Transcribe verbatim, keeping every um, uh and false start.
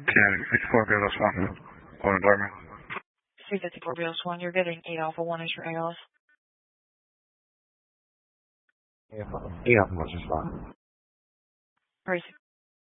ten fifty-four Belos one. Going to Dorman. three fifty-four Belos one, you're getting eight Alpha one as your A L S. eight Alpha one is fine. Race